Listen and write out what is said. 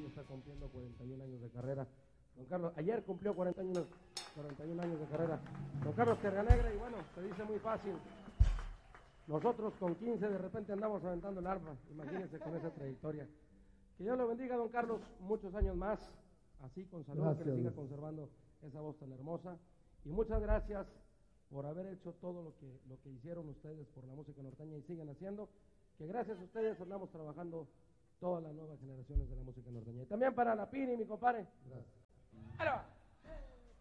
está cumpliendo 41 años de carrera. Don Carlos, ayer cumplió 41 años de carrera. Don Carlos Terranegra, y bueno, se dice muy fácil. Nosotros con 15 de repente andamos aventando el arpa, imagínense con esa trayectoria. Que Dios lo bendiga, don Carlos, muchos años más, así con salud, gracias, que le siga conservando esa voz tan hermosa. Y muchas gracias por haber hecho todo lo que hicieron ustedes por la música norteña y siguen haciendo, que gracias a ustedes andamos trabajando todas las nuevas generaciones de la música norteña. Y también para la Pini, mi compadre. Gracias. ¡Ahí va!